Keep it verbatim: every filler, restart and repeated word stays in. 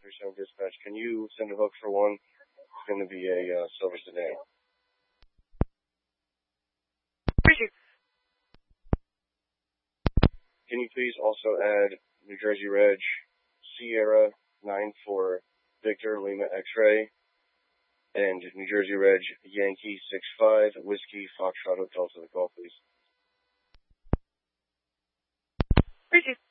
three seven dispatch. Can you send a hook for one? It's going to be a uh, silver sedan. Can you please also add New Jersey Reg Sierra nine four Victor Lima X-Ray and New Jersey Reg Yankee six five Whiskey Foxtrot Hotel to the call, please? Appreciate